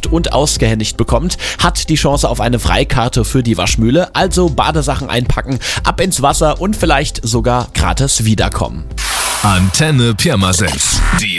und ausgehändigt bekommt, hat die Chance auf eine Freikarte für die Waschmühle. Also Badesachen einpacken, ab ins Wasser und vielleicht sogar gratis wiederkommen. Antenne Pirmasens. Die